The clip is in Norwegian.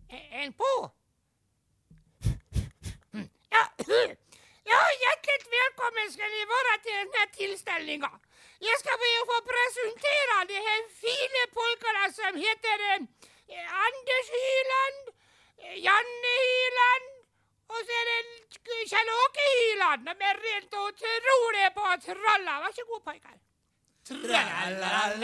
En bro? Ja, hjertelig velkommen skal I være til denne tilstelninga. Jeg skal be å få presentere de her fine polkene som heter Anders Hyland, Janne Hyland, og så er det Kjell Åke Hyland. De er rent utrolig på tralla. Vær så god, pojkar. Tralla.